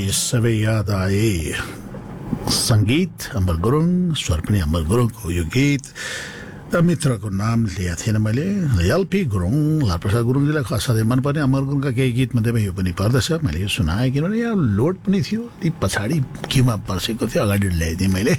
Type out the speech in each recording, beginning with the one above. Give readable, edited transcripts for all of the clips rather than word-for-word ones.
सबै याद आए संगीत अमर गुरुङ स्वर पनि अमर गुरुङको यो गीत मित्रको नाम लिएको थिएन मैले एलपी गुरुङ लालप्रसाद गुरुङजीलाई असाध्यै मनपर्ने अमर गुरुङका केही गीत मध्येमा यो पनि पर्दछ मैले यो सुनाएँ किनभने यहाँ लोड पनि थियो ती पछाडि क्युमा पर्सेको थियो अगाडि ल्याइदिएँ मैले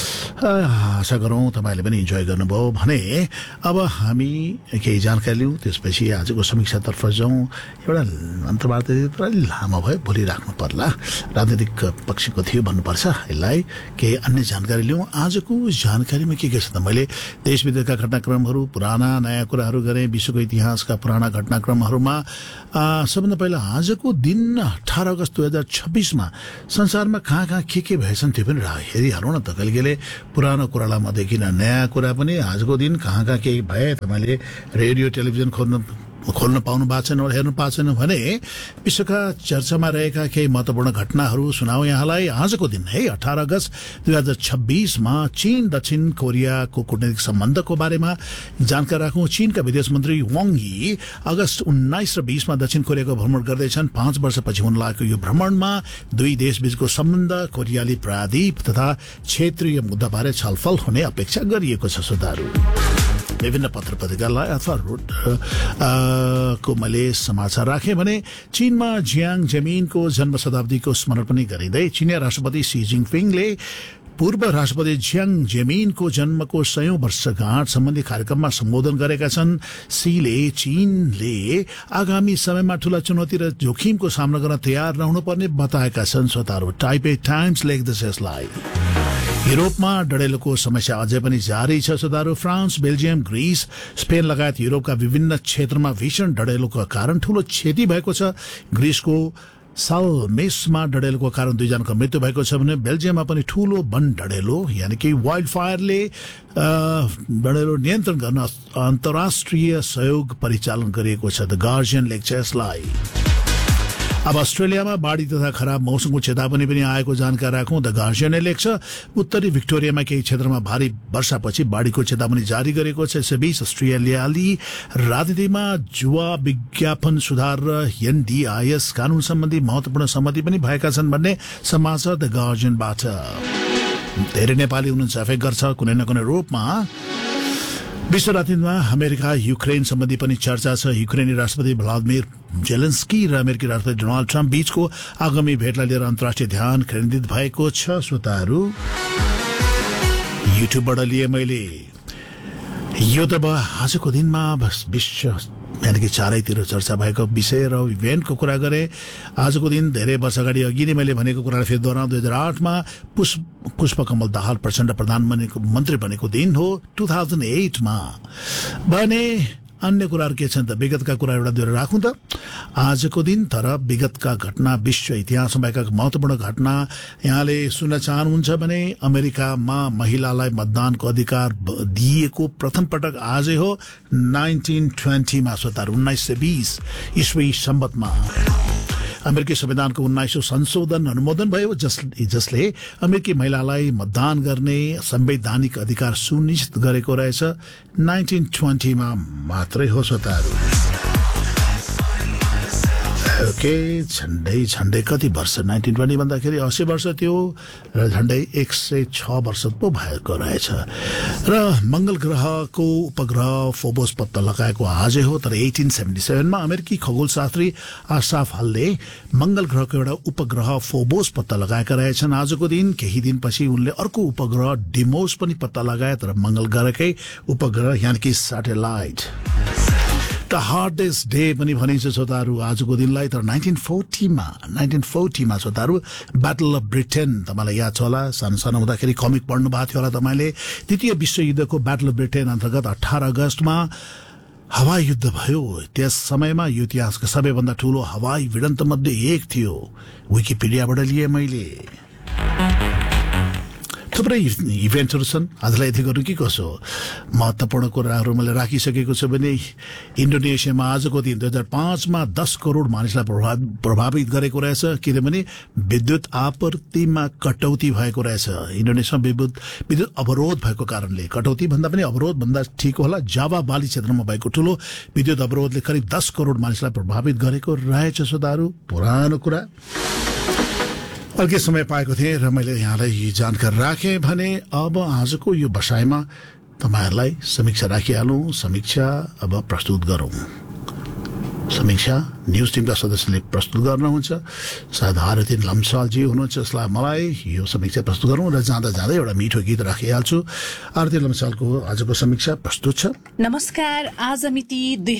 आशा गरौँ तपाईँहरूले पनि इन्जोय गर्नुभयो भने अब हामी केही जानकारी लिउँ त्यसपछि आजको समीक्षातर्फ जाउँ एउटा अन्तर्वार्ता पुरा लामो भयो भोलि राख्नु पर्ला राजनीतिक पक्षको थियो भन्नुपर्छ यसलाई केही अन्य जानकारी लिउँ आजको जानकारीमा के छ त मैले देश विदेशका घटनाक्रमहरू पुराना नयाँ कुराहरू गरेँ विश्वको इतिहासका पुराना घटनाक्रमहरूमा सबभन्दा पहिला आजको दिन 18 अगस्त 2026मा संसारमा कहाँ के भएछन् त्यो पनि हेरिहालौँ न त कहिले पुरानो कुरालाई नदेखिन नयाँ कुरा पनि आजको दिन कहाँ केही भए तपाईँले रेडियो टेलिभिजन खोल्न पाउनु भएको छैन हेर्नु पाएको छैन भने विश्वका चर्चामा रहेका केही महत्त्वपूर्ण घटनाहरू सुनाऊ यहाँलाई आजको दिन है 18 अगस्त 2026मा चीन दक्षिण कोरियाको कूटनीतिक सम्बन्धको बारेमा जानकारी राखौं चीनका विदेश मन्त्री वाङ यी अगस्त 19 र 20मा दक्षिण कोरियाको भ्रमण गर्दैछन् 5 वर्षपछि हुन लागेको यो भ्रमणमा दुई देशबीचको सम्बन्ध कोरियाली प्रायद्वीप तथा क्षेत्रीय मुद्दाबारे छलफल हुने अपेक्षा गरिएको छ श्रोताहरू विभिन्न पत्र पत्रिकालाई अथवा को मैले समाचार राखेँ भने चीनमा जियाङ जेमिनको जन्म शताब्दीको स्मरण पनि गरिँदै चीनिया राष्ट्रपति सी जिनपिङले पूर्व राष्ट्रपति जियाङ जेमिनको जन्मको 100औं वर्षगाँठ सम्बन्धी कार्यक्रममा सम्बोधन गरेका छन् सीले चीनले आगामी समयमा ठूला चुनौती र जोखिमको सामना गर्न तयार रहनुपर्ने बताएका छन् श्रोताहरू टाइपे टाइम्स लेख्दछ यसलाई युरोपमा डढेलोको समस्या अझै पनि जारी छ श्रोताहरू फ्रान्स बेल्जियम ग्रीस स्पेन लगायत युरोपका विभिन्न क्षेत्रमा भीषण डढेलोको कारण ठूलो क्षति भएको छ ग्रीसको सालमेसमा डढेलोको कारण 2 जनाको मृत्यु भएको छ भने बेल्जियममा पनि ठूलो वन डढेलो यानी कि वाइल्ड फायरले डढेलो नियन्त्रण गर्न अन्तर्राष्ट्रिय सहयोग परिचालन गरिएको छ द गार्जियन लेख्छ यसलाई अब अस्ट्रेलियामा बाढी तथा खराब मौसमको चेतावनी पनि आएको जानकारी राखौं द गार्जियनले लेख्छ उत्तरी भिक्टोरियामा केही क्षेत्रमा भारी वर्षापछि बाढीको चेतावनी जारी गरेको छ यसैबीच अस्ट्रेलियाली राजनीतिमा जुवा विज्ञापन सुधार र एनडीआईएस कानून सम्बन्धी महत्वपूर्ण सहमति पनि भएका छन् भन्ने समाचार द गार्जियनबाट धेरै नेपाली हुनुहुन्छ एफेक्ट गर्छ कुनै न कुनै रूपमा विश्व राजनीतिमा अमेरिका युक्रेन सम्बन्धी पनि चर्चा छ युक्रेनी राष्ट्रपति भ्लादिमिर जेलेन्स्की र अमेरिकी राष्ट्रपति डोनाल्ड ट्रम्प बीचको आगामी भेटलाई लिएर अन्तर्राष्ट्रिय ध्यान केन्द्रित भएको छ श्रोताहरू युट्युबबाट लिए मैले यो त आजको दिनमा विश्व यानी कि चारैतिर चर्चा भएको विषय र इभेन्टको कुरा गरे आजको दिन धेरै वर्ष अगाडि अघि नै मैले भनेको कुरालाई फेरि दोहोऱ्याउँ 2008मा पुष्पकमल दाहाल प्रचण्ड प्रधानमन्त्री बनेको दिन हो 2008मा भने अन्य कुराहरू के छन् त विगतका कुरा एउटा दुई राखौं त आजको दिन तर विगतका घटना विश्व इतिहासमा भएका महत्वपूर्ण घटना यहाँले सुन्न चाहनुहुन्छ भने अमेरिकामा महिलालाई मतदानको अधिकार दिएको प्रथम पटक आजै हो 1920 मा श्रोताहरू 1920 ईस्वी सम्बतमा अमेरिकी संविधानको 1900 संशोधन अनुमोदन भयो जसले अमेरिकी महिलालाई मतदान गर्ने संवैधानिक अधिकार सुनिश्चित गरेको रहेछ 1920 मा मात्रै हो श्रोताहरू ओके झण्डै कति वर्ष 1920 भन्दाखेरि 80 वर्ष थियो र झण्डै 106 वर्ष पो भएको रहेछ र मंगल ग्रहको उपग्रह फोबोस पत्ता लगाएको आजै हो तर 1877 मा अमेरिकी खगोलशास्त्री आसाफ हलले मंगल ग्रहको एउटा उपग्रह फोबोस पत्ता लगाएका रहेछन् आजको दिन केही दिनपछि उनले अर्को उपग्रह डिमोस पनि पत्ता लगाए तर मंगल ग्रहकै उपग्रह यानी कि सैटेलाइट द हार्डेस्ट डे पनि भनिन्छ श्रोताहरू आजको दिनलाई तर 1940 मा श्रोताहरू ब्याटल अफ ब्रिटेन तपाईलाई याद छ होला सानो हुँदाखेरि कमिक पढ्नु भएको थियो होला तपाईले द्वितीय विश्वयुद्धको ब्याटल अफ ब्रिटेन अन्तर्गत 18 अगस्तमा हवाई युद्ध भयो त्यस समयमा यो इतिहासको सबैभन्दा ठूलो हवाई भिडन्त मध्ये एक थियो विकिपीडियाबाट लिए मैले थुप्रै इभेन्टहरू छन् आजलाई यति गर्नु के कसो महत्त्वपूर्ण कुराहरू मैले राखिसकेको छु भने इन्डोनेसियामा आजको दिन 2005 मा 10 करोड मानिसलाई प्रभावित गरेको रहेछ किनभने विद्युत आपूर्तिमा कटौती भएको रहेछ इन्डोनेसियामा विद्युत अवरोध भएको कारणले कटौती भन्दा पनि अवरोध भन्दा ठीक होला जावा बाली क्षेत्रमा भएको ठूलो विद्युत अवरोधले करिब 10 करोड मानिसलाई प्रभावित गरेको रहेछ श्रोताहरू पुरानो कुरा अर्कै समय पाएको थिएँ र मैले यहाँलाई यी जानकारी राखेँ भने अब आजको यो बसाइमा तपाईँहरूलाई समीक्षा राखिहालौँ। समीक्षा अब प्रस्तुत गरौँ। समीक्षा न्युज टिमका सदस्यले प्रस्तुत गर्नुहुन्छ। सायद आरती लम्सालजी हुनुहुन्छ, यसलाई मलाई यो समीक्षा प्रस्तुत गरौँ र जाँदा जाँदै एउटा मिठो गीत राखिहाल्छु। आरती लम्सालको आजको समीक्षा प्रस्तुत छ। नमस्कार। आज मिति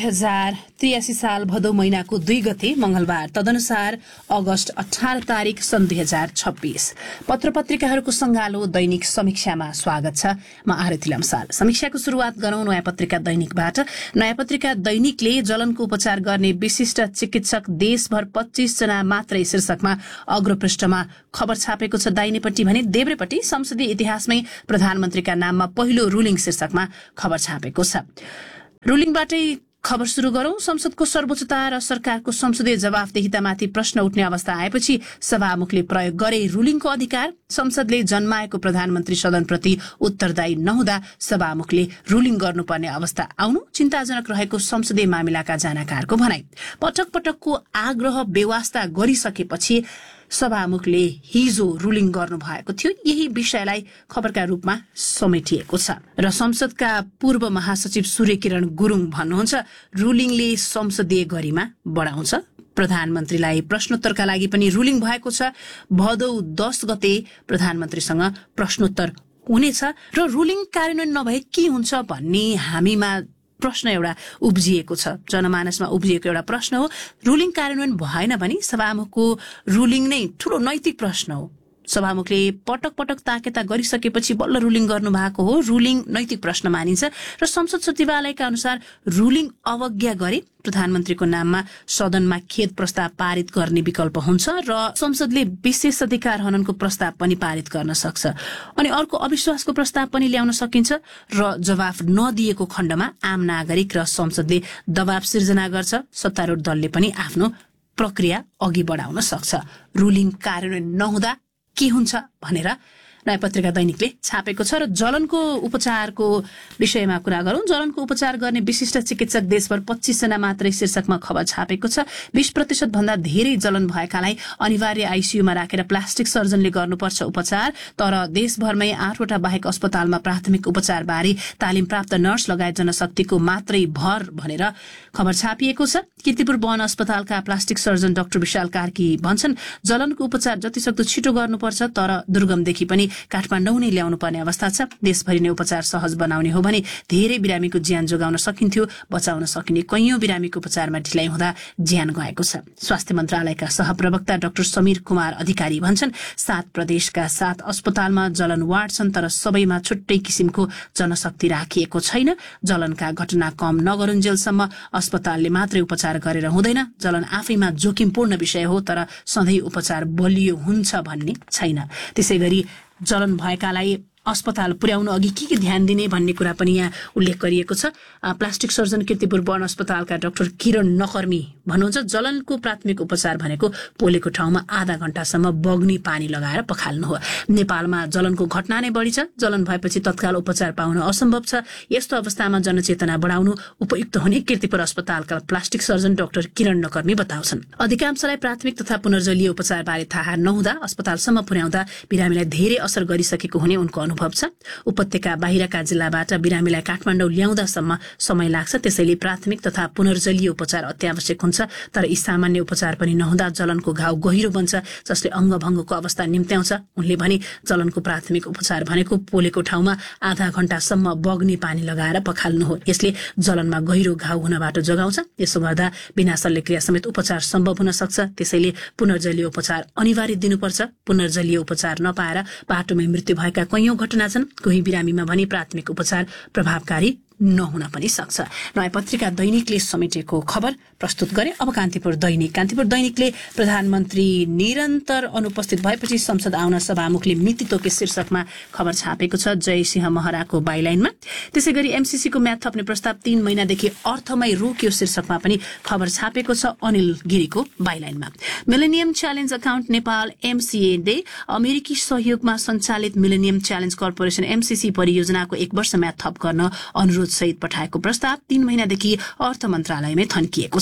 2083 साल भदौ महिनाको 2 गते मंगलबार, तदनुसार अगस्त 18 तारिक सन् 2026। पत्र पत्रिकाहरूको संगालो दैनिक समीक्षामा स्वागत छ। म आरती लम्साल। समीक्षाको शुरूआत गरौं नयाँ पत्रिका दैनिकबाट। नयाँ पत्रिका दैनिकले जलनको उपचार गर्ने विशिष्ट चिकित्सक देशभर 25 जना मात्रै शीर्षकमा अग्रपृष्ठमा खबर छापेको छ। दाहिनेपट्टि भने देब्रेपट्टि संसदीय इतिहासमै प्रधानमन्त्रीका नाममा पहिलो रुलिङ शीर्षकमा खबर छापेको छ। रुलिङबाटै खबर शुरू गरौं। संसदको सर्वोच्चता र सरकारको संसदीय जवाफदेहितामाथि प्रश्न उठ्ने अवस्था आएपछि सभामुखले प्रयोग गरे रुलिङको अधिकार। संसदले जन्माएको प्रधानमन्त्री सदनप्रति उत्तरदायी नहुँदा सभामुखले रुलिङ गर्नुपर्ने अवस्था आउनु चिन्ताजनक रहेको संसदीय मामिलाका जानकारको भनाइ। पटक पटकको आग्रह बेवास्ता गरिसकेपछि सभामुखले हिजो रुलिङ गर्नु भएको थियो। यही विषयलाई खबरका रूपमा समेटिएको छ र संसदका पूर्व महासचिव सूर्यकिरण गुरुङ भन्नुहुन्छ, रुलिङले संसदीय गरिमा बढाउँछ। प्रधानमन्त्रीलाई प्रश्नोत्तरका लागि पनि रुलिङ भएको छ। भदौ 10 गते प्रधानमन्त्रीसँग प्रश्नोत्तर हुनेछ र रुलिङ कार्यान्वयन नभए के हुन्छ भन्ने हामीमा प्रश्न एउटा उब्जिएको छ। जनमानसमा उब्जिएको एउटा प्रश्न हो। रुलिङ कार्यान्वयन भएन भने सभामुखको रुलिङ नै ठूलो नैतिक प्रश्न हो। सभामुखले पटक पटक ताकेता गरिसकेपछि बल्ल रुलिङ गर्नु भएको हो। रुलिङ नैतिक प्रश्न मानिन्छ र संसद सचिवालयका अनुसार रुलिङ अवज्ञा गरे प्रधानमन्त्रीको नाममा सदनमा खेद प्रस्ताव पारित गर्ने विकल्प हुन्छ र संसदले विशेषाधिकार हननको प्रस्ताव पनि पारित गर्न सक्छ। अनि अर्को अविश्वासको प्रस्ताव पनि ल्याउन सकिन्छ र जवाफ नदिएको खण्डमा आम नागरिक र संसदले दबाव सिर्जना गर्छ। सत्तारूढ दलले पनि आफ्नो प्रक्रिया अघि बढाउन सक्छ। रुलिङ कार्यान्वयन नहुँदा के हुन्छ भनेर नयाँ पत्रिका दैनिकले छापेको छ। र जलनको उपचारको विषयमा कुरा गरौं। जलनको उपचार गर्ने विशिष्ट चिकित्सक देशभर 25 जना मात्रै शीर्षकमा खबर छापेको छ। 20% भन्दा धेरै जलन भएकालाई अनिवार्य आईसीयूमा राखेर प्लास्टिक सर्जनले गर्नुपर्छ उपचार। तर देशभरमै 8वटा बाहेक अस्पतालमा प्राथमिक उपचार बारे तालिम प्राप्त नर्स लगायत जनशक्तिको मात्रै भर भनेर खबर छापिएको छ। कीर्तिपुर वन अस्पतालका प्लास्टिक सर्जन डाक्टर विशाल कार्की भन्छन्, जलनको उपचार जतिसक्दो छिटो गर्नुपर्छ, तर दुर्गमदेखि पनि काठमाडौँ नै ल्याउनु पर्ने अवस्था छ। देशभरि नै उपचार सहज बनाउने हो भने धेरै बिरामीको ज्यान जोगाउन सकिन्थ्यो। बचाउन सकिने कैयौं बिरामीको उपचारमा ढिलाइ हुँदा ज्यान गएको छ। स्वास्थ्य मन्त्रालयका सहप्रवक्ता डाक्टर समीर कुमार अधिकारी भन्छन्, 7 प्रदेशका 7 अस्पतालमा जलन वार्ड छन्, तर सबैमा छुट्टै किसिमको जनशक्ति राखिएको छैन। जलनका घटना कम नगरुन्जेलसम्म अस्पतालले मात्रै उपचार गरेर हुँदैन। जलन आफैमा जोखिमपूर्ण विषय हो, तर सधैँ उपचार बलियो हुन्छ भन्ने छैन। त्यसैगरी जलन भएकालाई अस्पताल पुर्याउनु अघि के ध्यान दिने भन्ने कुरा पनि यहाँ उल्लेख गरिएको छ। प्लास्टिक सर्जन कीर्तिपुर वन अस्पतालका डाक्टर किरण नकर्मी भन्नुहुन्छ, जलनको प्राथमिक उपचार भनेको पोलेको ठाउँमा आधा घण्टासम्म बग्ने पानी लगाएर पखाल्नु हो। नेपालमा जलनको घटना नै बढी छ। जलन भएपछि तत्काल उपचार पाउन असम्भव छ। यस्तो अवस्थामा जनचेतना बढाउनु उपयुक्त हुने कीर्तिपुर अस्पतालका प्लास्टिक सर्जन डाक्टर किरण नकर्मी बताउँछन्। अधिकांशलाई प्राथमिक तथा पुनर्जलीय उपचार बारे थाहा नहुँदा अस्पतालसम्म पुर्याउँदा बिरामीलाई धेरै असर गरिसकेको हुने उनको अनुभव छ। उपत्यका बाहिरका जिल्लाबाट बिरामीलाई काठमाडौँ ल्याउँदासम्म समय लाग्छ। त्यसैले प्राथमिक तथा पुनर्जलीय उपचार अत्यावश्यक हुन्छ। तर यी सामान्य उपचार पनि नहुँदा जलनको घाउ गहिरो बन्छ, जसले अङ्गभङ्गको अवस्था निम्त्याउँछ। उनले भने जलनको प्राथमिक उपचार भनेको पोलेको ठाउँमा आधा घण्टासम्म बग्ने पानी लगाएर पखाल्नु हो। यसले जलनमा गहिरो घाउ हुनबाट जोगाउँछ। यसो गर्दा बिना शल्यक्रिया समेत उपचार सम्भव हुन सक्छ। त्यसैले पुनर्जलीय उपचार अनिवार्य दिनुपर्छ। पुनर्जलीय उपचार नपाएर बाटोमै मृत्यु भएका कैयौं घटना छन्। कोही बिरामीमा भने प्राथमिक उपचार प्रभावकारी नहुन पनि सक्छ। नयाँ पत्रिका दैनिकले समेटेको खबर प्रस्तुत गरे। अब कान्तिपुर दैनिक। कान्तिपुर दैनिकले प्रधानमन्त्री निरन्तर अनुपस्थित भएपछि संसद आउन सभामुखले मिति तोके शीर्षकमा खबर छापेको छ। जयसिंह महराको बाइलाइनमा। त्यसैगरी एमसीसीको म्याद थप्ने प्रस्ताव 3 महिनादेखि अर्थमै रोकियो शीर्षकमा पनि खबर छापेको छ। अनिल गिरीको बाइलाइनमा मिलेनियम च्यालेन्ज अकाउन्ट नेपाल एमसीएले अमेरिकी सहयोगमा सञ्चालित मिलेनियम च्यालेन्ज कर्पोरेसन एमसीसी परियोजनाको 1 वर्ष म्याद थप गर्न अनुरोध सहित पठाएको प्रस्ताव 3 महिनादेखि अर्थ मन्त्रालयमै थन्किएको छ।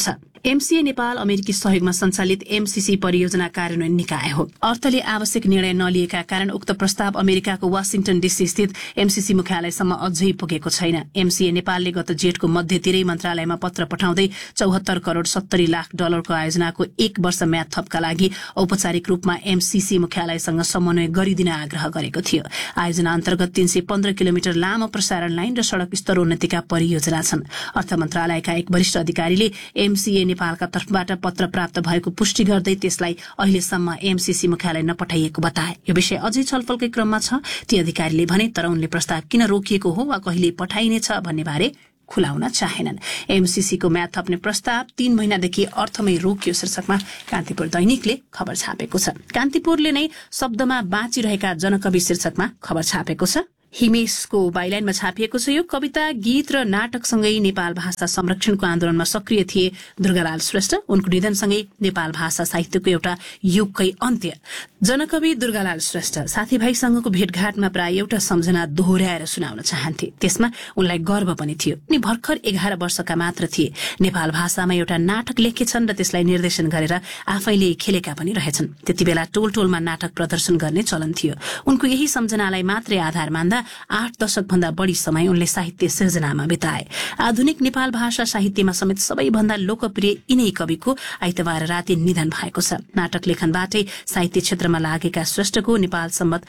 एमसीए नेपाल अमेरिकी सहयोगमा सञ्चालित एमसीसी परियोजना कार्यान्वयन निकाय हो। अर्थले आवश्यक निर्णय नलिएका कारण उक्त प्रस्ताव अमेरिकाको वाशिंटन डीसी स्थित एमसीसी मुख्यालयसम्म अझै पुगेको छैन। एमसीए नेपालले गत जेठको मध्यतिरै मन्त्रालयमा पत्र पठाउँदै 74 करोड़ 70 लाख डलरको आयोजनाको 1 वर्ष म्याद थपका लागि औपचारिक रूपमा एमसीसी मुख्यालयसँग समन्वय गरिदिन आग्रह गरेको थियो। आयोजना अन्तर्गत 315 किलोमिटर लामो प्रसारण लाइन र सड़क स्तरोन्नतिका परियोजना छन्। अर्थ मन्त्रालयका एक वरिष्ठ अधिकारीले एमसीए नेपालका तर्फबाट पत्र प्राप्त भएको पुष्टि गर्दै त्यसलाई अहिलेसम्म एमसीसी मुख्यालय नपठाइएको बताए। यो विषय अझै छलफलकै क्रममा छ। ती अधिकारीले भने तर उनले प्रस्ताव किन रोकिएको हो वा कहिले पठाइनेछ भन्ने बारे खुलाउन चाहेनन्। एमसीसी को म्याद थप्ने प्रस्ताव 3 महिनादेखि अर्थमै रोकियो शीर्षकमा कान्तिपुर दैनिकले खबर छापेको छ। कान्तिपुरले नै शब्दमा बाँचिरहेका जनकवि शीर्षकमा खबर छापेको छ। हिमेशको बाइलाइनमा छापिएको छ। यो कविता, गीत र नाटकसँगै नेपाल भाषा संरक्षणको आन्दोलनमा सक्रिय थिए दुर्गालाल श्रेष्ठ। उनको निधनसँगै नेपाल भाषा साहित्यको एउटा युगकै अन्त्य। जनकवि दुर्गालाल श्रेष्ठ साथीभाइसँगको भेटघाटमा प्राय एउटा सम्झना दोहोर्याएर सुनाउन चाहन्थे। त्यसमा उनलाई गर्व पनि थियो। उनी भर्खर 11 वर्षका मात्र थिए। नेपाल भाषामा एउटा नाटक लेखेछन् र त्यसलाई निर्देशन गरेर आफैले खेलेका पनि रहेछन्। त्यतिबेला टोलटोलमा नाटक प्रदर्शन गर्ने चलन थियो। उनको यही सम्झनालाई मात्रै आधार मान्दा 8 दशक भन्दा बढ़ी समय उनले साहित्य सिर्जनामा बिताए। आधुनिक नेपाल भाषा साहित्यमा समेत सबैभन्दा लोकप्रिय यिनै कविको आइतबार राति निधन भएको छ। नाटक लेखनबाटै साहित्य क्षेत्रमा लागेका श्रेष्ठको नेपाल सम्बत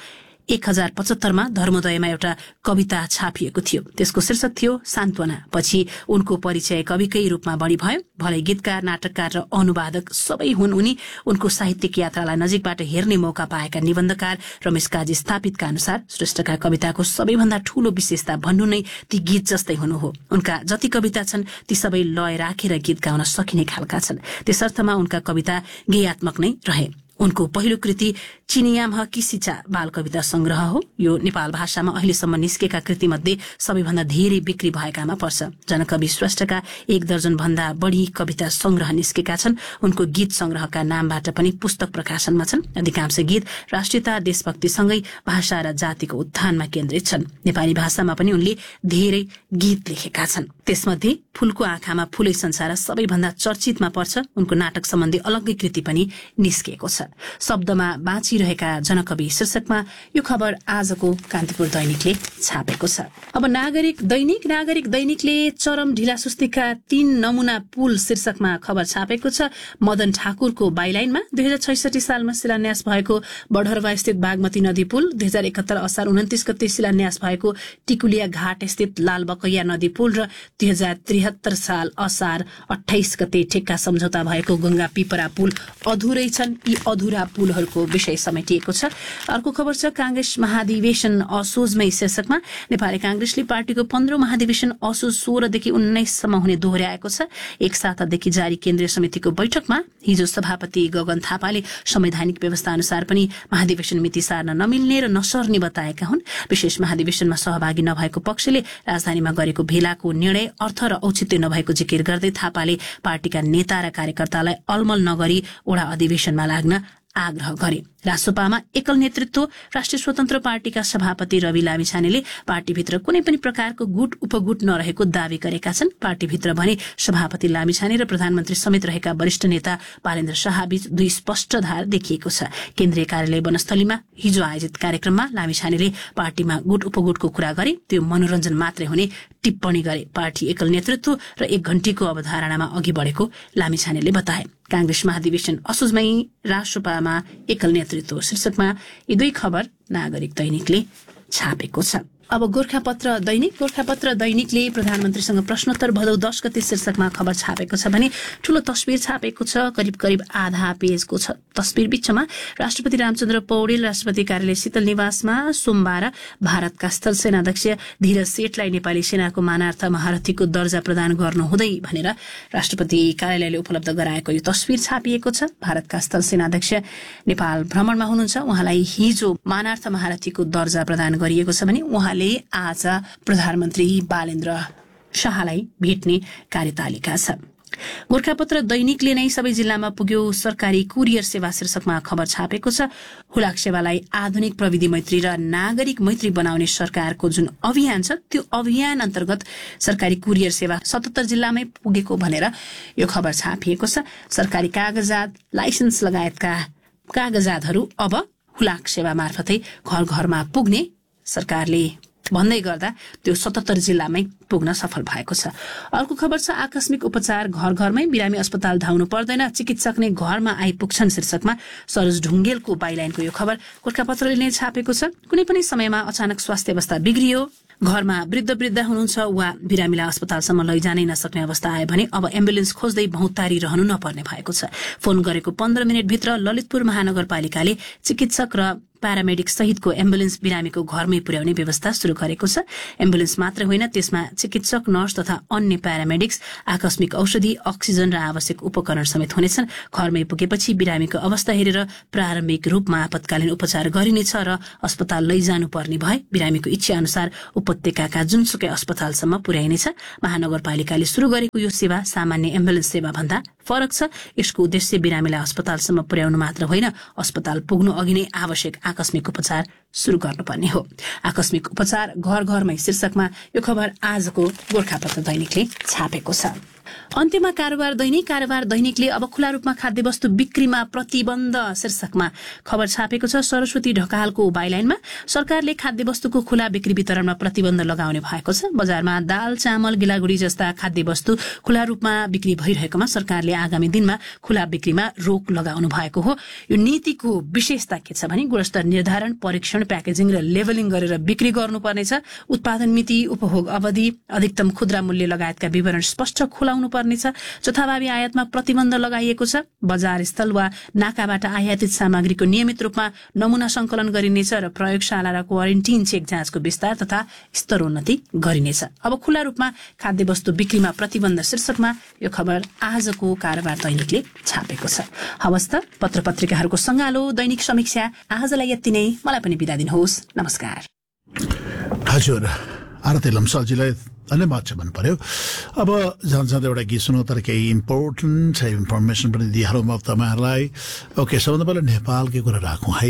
1075 मा धर्मोदयमा एउटा कविता छापिएको थियो। त्यसको शीर्षक थियो सान्त्वना। पछि उनको परिचय कविकै रूपमा बढ़ी भयो। भलै गीतकार, नाटककार र अनुवादक सबै हुन् उनी। उनको साहित्यिक यात्रालाई नजिकबाट हेर्ने मौका पाएका निबन्धकार रमेश काजी स्थापितका अनुसार श्रेष्ठका कविताको सबैभन्दा ठूलो विशेषता भन्नु नै ती गीत जस्तै हुनु हो। उनका जति कविता छन् ती सबै लय राखेर गीत गाउन सकिने खालका छन्। त्यसर्थमा उनका कविता गेयात्मक नै रहे। उनको पहिलो कृति चिनियाम किसिचा बाल कविता संग्रह हो। यो नेपाल भाषामा अहिलेसम्म निस्केका कृति मध्ये सबैभन्दा धेरै बिक्री भएकामा पर्छ। जनकवि श्रेष्ठका 1 दर्जन भन्दा बढ़ी कविता संग्रह निस्केका छन्। उनको गीत संग्रहका नामबाट पनि पुस्तक प्रकाशनमा छन्। अधिकांश गीत राष्ट्रियता, देशभक्तिसँगै भाषा र जातिको उत्थानमा केन्द्रित छन्। नेपाली भाषामा पनि उनले धेरै गीत लेखेका छन्। त्यसमध्ये फूलको आँखामा फूलै संसार सबैभन्दा चर्चितमा पर्छ। उनको नाटक सम्बन्धी अलग्गै कृति पनि निस्किएको छ। शब्दमा बाँचिरहेका जनकवि शीर्षकमा यो खबर आजको कान्तिपुर दैनिकले छापेको छ। अब नागरिक दैनिकले चरम ढिलासुस्तीका 3 नमूना पुल शीर्षकमा खबर छापेको छ। मदन ठाकुरको बाइलाइनमा 2066 सालमा शिलान्यास भएको बढरवा स्थित बागमती नदी पुल, 2071 असार 29 गते शिलान्यास भएको टिकुलिया घाट स्थित लालबकैया नदी पुल र 2073 साल असार 28 गते ठेक्का सम्झौता भएको गंगा पिपरा पुल अधुरै छन्। यी अधुरा पुलहरूको विषय समेटिएको छ। अर्को खबर छ कांग्रेस महाधिवेशन असोजमै शीर्षकमा। नेपाली कांग्रेसले पार्टीको 15 महाधिवेशन असोज 16 देखि 19 सम्म हुने दोहोर्याएको छ। एक सातादेखि जारी केन्द्रीय समितिको बैठकमा हिजो सभापति गगन थापाले संवैधानिक व्यवस्था अनुसार पनि महाधिवेशन मिति सार्न नमिल्ने र नसर्ने बताएका हुन्। विशेष महाधिवेशनमा सहभागी नभएको पक्षले राजधानीमा गरेको भेलाको निर्णय अर्थ र औचित्य नभएको जिकिर गर्दै थापाले पार्टीका नेता र कार्यकर्तालाई अलमल नगरी ओडा अधिवेशनमा लाग्न आग्रह गरे। रासोपामा एकल नेतृत्व राष्ट्रिय स्वतन्त्र पार्टीका सभापति रवि लामिछानेले पार्टीभित्र कुनै पनि प्रकारको गुट उपगुट नरहेको दावी गरेका छन्। पार्टीभित्र भने सभापति लामिछाने र प्रधानमन्त्री समेत रहेका वरिष्ठ नेता बालेन्द्र शाहबीच 2 स्पष्ट धार देखिएको छ। केन्द्रीय कार्यालय वनस्थलीमा हिजो आयोजित कार्यक्रममा लामिछानेले पार्टीमा गुट उपगुटको कुरा गरे। त्यो मनोरञ्जन मात्रै हुने टिप्पणी गरे। पार्टी एकल नेतृत्व र 1 घण्टीको अवधारणामा अघि बढ़ेको लामिछानेले बताए। कांग्रेस महाधिवेशन असोजमै, रासोपामा एकल नेतृत्व शीर्षकमा यी 2 खबर नागरिक दैनिकले छापेको छ। अब गोर्खापत्र दैनिकले प्रधानमन्त्रीसँग प्रश्नोत्तर भदौ 10 गते शीर्षकमा खबर छापेको छ भने ठूलो तस्बिर छापेको छ। करिब आधा पेजको छ तस्बिर। बीचमा राष्ट्रपति रामचन्द्र पौडेल राष्ट्रपति कार्यालय शीतल निवासमा सोमबार भारतका स्थल सेनाध्यक्ष धीरज सेठलाई नेपाली सेनाको मानार्थ महारथीको दर्जा प्रदान गर्नुहुँदै भनेर राष्ट्रपति कार्यालयले उपलब्ध गराएको यो तस्बिर छापिएको छ। भारतका स्थल सेनाध्यक्ष नेपाल भ्रमणमा हुनुहुन्छ। उहाँलाई हिजो मानार्थ महारथीको दर्जा प्रदान गरिएको छ भने उहाँले आज प्रधानमन्त्री बालेन्द्र शाहलाई भेट्ने कार्यतालिका छ। गोरखापत्र दैनिकले नै सबै जिल्लामा पुग्यो सरकारी कुरियर सेवा शीर्षकमा खबर छापेको छ। हुलाक सेवालाई आधुनिक प्रविधि मैत्री र नागरिक मैत्री बनाउने सरकारको जुन अभियान छ त्यो अभियान अन्तर्गत सरकारी कुरियर सेवा 77 जिल्लामै पुगेको भनेर यो खबर छापिएको छ। सरकारी कागजात, लाइसेन्स लगायतका कागजातहरू अब हुलाक सेवा मार्फतै घर घरमा पुग्ने सरकारले भन्दै गर्दा त्यो 77 जिल्लामै पुग्न सफल भएको छ। अर्को खबर छ आकस्मिक उपचार घर घरमै, बिरामी अस्पताल धाउनु पर्दैन, चिकित्सक नै घरमा आइपुग्छन् शीर्षकमा सरोज ढुङ्गेलको बाइलाइनको यो खबर गोरखापत्रले नै छापेको छ। कुनै पनि समयमा अचानक स्वास्थ्य अवस्था बिग्रियो, घरमा वृद्ध हुनुहुन्छ वा बिरामीलाई अस्पतालसम्म लैजानै नसक्ने अवस्था आयो भने अब एम्बुलेन्स खोज्दै भौतारी रहनु नपर्ने भएको छ। फोन गरेको 15 मिनटभित्र ललितपुर महानगरपालिकाले चिकित्सक र प्यारामेडिक सहितको एम्बुलेन्स बिरामीको घरमै पुर्याउने व्यवस्था शुरू गरेको छ। एम्बुलेन्स मात्र होइन, त्यसमा चिकित्सक, नर्स तथा अन्य प्यारामेडिक्स, आकस्मिक औषधि, अक्सिजन र आवश्यक उपकरण समेत हुनेछन्। घरमै पुगेपछि बिरामीको अवस्था हेरेर प्रारम्भिक रूपमा आपतकालीन उपचार गरिनेछ र अस्पताल लैजानु पर्ने भए बिरामीको इच्छा अनुसार उपत्यकाका जुनसुकै अस्पतालसम्म पुर्याइनेछ। महानगरपालिकाले शुरू गरेको यो सेवा सामान्य एम्बुलेन्स सेवा भन्दा फरक छ। यसको उद्देश्य बिरामीलाई अस्पतालसम्म पुर्याउनु मात्र होइन, अस्पताल पुग्नु अघि नै आवश्यक आकस्मिक उपचार शुरू गर्नुपर्ने हो। आकस्मिक उपचार घर घरमै शीर्षकमा यो खबर आजको गोरखापत्र दैनिकले छापेको छ। अन्त्यमा कारोबार दैनिकले अब खुला रूपमा खाद्य वस्तु बिक्रीमा प्रतिबन्ध शीर्षकमा खबर छापेको छ। सरस्वती ढकालको बाइलाइनमा सरकारले खाद्य वस्तुको खुला बिक्री वितरणमा प्रतिबन्ध लगाउने भएको छ। बजारमा दाल, चामल, गिलागुडी जस्ता खाद्य वस्तु खुला रूपमा बिक्री भइरहेकोमा सरकारले आगामी दिनमा खुला बिक्रीमा रोक लगाउनु भएको हो। यो नीतिको विशेषता के छ भने गुणस्तर निर्धारण, परीक्षण, प्याकेजिङ र लेभलिङ गरेर बिक्री गर्नुपर्नेछ। उत्पादन मिति, उपभोग अवधि, अधिकतम खुद्रा मूल्य लगायतका विवरण स्पष्ट खुलाउनु पर्नेछ। जथाभावी आयातमा प्रतिबन्ध लगाइएको छ। बजार स्थल वा नाकाबाट आयातित सामग्रीको नियमित रूपमा नमूना संकलन गरिनेछ र प्रयोगशाला र क्वारेन्टिन चेक जाँचको विस्तार तथा स्तरोन्नति गरिनेछ। अब खुला रूपमा खाद्य वस्तु बिक्रीमा प्रतिबन्ध शीर्षकमा यो खबर आजको कारोबार दैनिकले छापेको छ। हवस् त पत्र पत्रिकाहरूको संगालो दैनिक समीक्षा आजलाई यति नै। मलाई पनि बिदा दिनुहोस्। नमस्कार। हजुर, आरती लम्सालजीलाई धन्यवाद छ भन्नु पर्यो। अब जाँदा एउटा गीत सुनौ, तर केही इम्पोर्टेन्ट इन्फर्मेसन पनि दिइहालौँ म तपाईँहरूलाई। ओके, सबभन्दा पहिला नेपालकै कुरा राखौँ है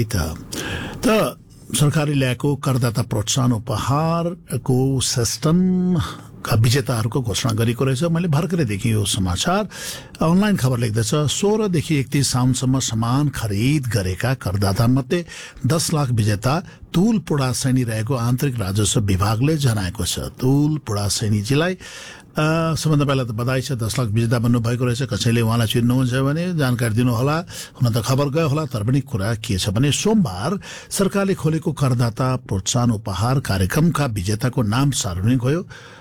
त सरकारले ल्याएको करदाता प्रोत्साहन उपहारको सिस्टम का विजेताहरूको घोषणा गरेको रहेछ। मैले भर्खरै देखेँ यो समाचार। अनलाइन खबर लेख्दछ 16 देखि 31 साउनसम्म सामान खरिद गरेका करदाता मध्ये 10 लाख विजेता तुल पुडासैनी रहेको आन्तरिक राजस्व विभागले जनाएको छ। तुल पुडासैनीजीलाई सबभन्दा पहिला त बधाई छ, 10 लाख विजेता बन्नुभएको रहेछ। कसैले उहाँलाई चिन्नुहुन्छ भने जानकारी दिनुहोला। हुन त खबर गयो होला, तर पनि कुरा के छ भने सोमबार सरकारले खोलेको करदाता प्रोत्साहन उपहार कार्यक्रमका विजेताको नाम सार्वजनिक भयो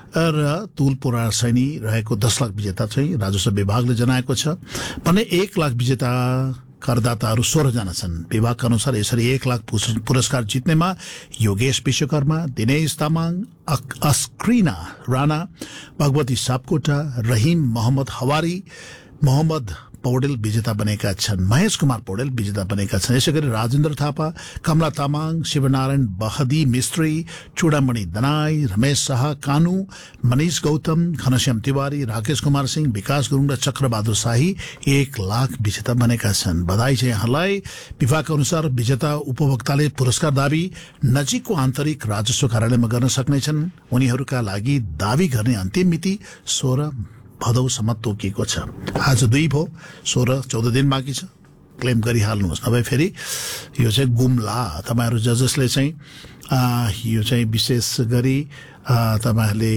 र तुल पुडासैनी रहेको 10 लाख विजेता चाहिँ राजस्व विभागले जनाएको छ भने 1 लाख विजेता करदाताहरू 16 जना छन्। विभागका अनुसार यसरी 1 लाख पुरस्कार जित्नेमा योगेश विश्वकर्मा, दिनेश तामाङ, अस्क्रिना राणा, भगवती सापकोटा, रहिम मोहम्मद हवारी, मोहम्मद पौडेल विजेता बनेका छन्। महेश कुमार पौडेल विजेता बनेका छन्। यसै गरी राजेन्द्र थापा, कमला तामाङ, शिवनारायण बहदी मिस्त्री, चूडामणि दनाई, रमेश शाह कानू, मनीष गौतम, घनश्याम तिवारी, राकेश कुमार सिंह, विकास गुरुङ र चक्रबहादुर शाही 1 लाख विजेता बनेका छन्। बधाई छ यहाँलाई। विभागका अनुसार विजेता उपभोक्ताले पुरस्कार दावी नजिकको आन्तरिक राजस्व कार्यालयमा गर्न सक्नेछन्। उनीहरूका लागि दावी गर्ने अन्तिम मिति 16 भदौसम्म तोकिएको छ। आज 2 भयो, 16-14 दिन बाँकी छ। क्लेम गरिहाल्नुहोस्, नभए फेरि यो चाहिँ गुम्ला। तपाईँहरू जसले चाहिँ यो चाहिँ विशेष गरी तपाईँहरूले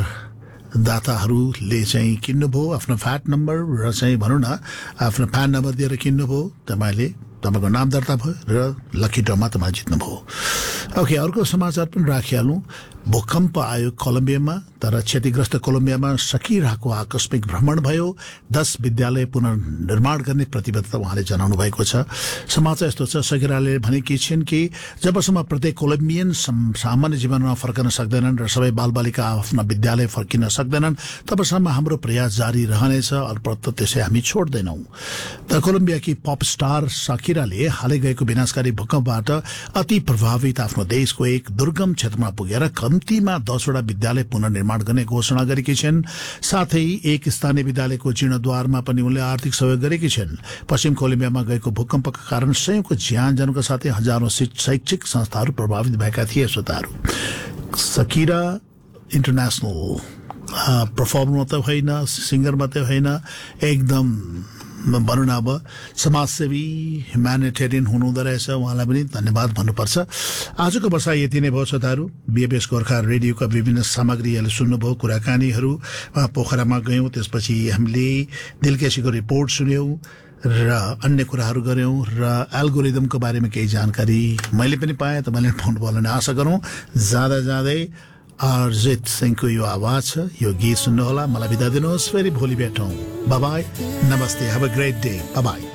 करदाताहरूले चाहिँ किन्नुभयो आफ्नो फ्याट नम्बर र चाहिँ भनौँ न आफ्नो फ्यान नम्बर दिएर किन्नुभयो, तपाईँको नाम दर्ता भयो र लकी ड्रमा तपाईँ जित्नुभयो। ओके, अर्को समाचार पनि राखिहालौँ। भूकम्प आयो कोलम्बियामा, तर क्षतिग्रस्त कोलम्बियामा सकिरहेको आकस्मिक भ्रमण भयो। 10 विद्यालय पुनर्निर्माण गर्ने प्रतिबद्धता उहाँले जनाउनु भएको छ। समाचार यस्तो छ, सकिराले भनेकी छिन् कि जबसम्म प्रत्येक कोलम्बियन सामान्य जीवनमा फर्कन सक्दैनन् र सबै बालबालिका आफ्ना विद्यालय फर्किन सक्दैनन् तबसम्म हाम्रो प्रयास जारी रहनेछ। अल्पत त्यसै हामी छोड्दैनौँ। त कोलम्बियाकी पप स्टार सकिराले हालै गएको विनाशकारी भूकम्पबाट अति प्रभावित आफ्नो देशको एक दुर्गम क्षेत्रमा पुगेर कम्तीमा 10वटा विद्यालय पुनर्निर्माण गर्ने घोषणा गरेकी छिन्। साथै एक स्थानीय विद्यालयको जीर्णोद्धारमा पनि उनले आर्थिक सहयोग गरेकी छिन्। पश्चिम कोलम्बियामा गएको भूकम्पका कारण सयौंको ज्यान जानुका साथै हजारौं शैक्षिक संस्थाहरू प्रभावित भएका थिए। श्रोताहरू, सकिरा इन्टरनेशनल परफर्मर मात्रै होइन, सिंगर मात्रै होइन, एकदम भनौँ न अब समाजसेवी ह्युम्यानिटेरियन हुनुहुँदो रहेछ। उहाँलाई पनि धन्यवाद भन्नुपर्छ। आजको वर्षा यति नै भयो। श्रोताहरू, बीएबीएस गोर्खा रेडियोका विभिन्न सामग्रीहरूले सुन्नुभयो, कुराकानीहरू। पोखरामा गयौं, त्यसपछि हामीले दिलकेसीको रिपोर्ट सुन्यौं र अन्य कुराहरू गर्यौं र एल्गोरिदमको बारेमा केही जानकारी मैले पनि पाएँ, तपाईँले पाउनुभयो होला आशा गरौँ। जाँदा जाँदै अर्जित सिंहको यो आवाज छ, यो गीत सुन्नुहोला। मलाई बिदा दिनुहोस्, फेरि भोलि भेटौँ। बाय बाय, नमस्ते, have a great day, bye bye.